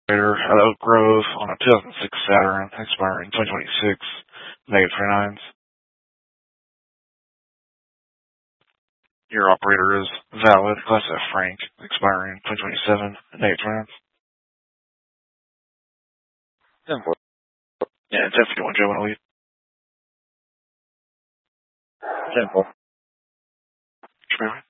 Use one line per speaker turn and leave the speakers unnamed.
Operator at Oak Grove on a 2006 Saturn, expiring 2026, -29s. Your operator is valid, Class F Frank, expiring 2027, -29s. 10-4. Yeah, 10-51, Joe, want to leave? 10-4.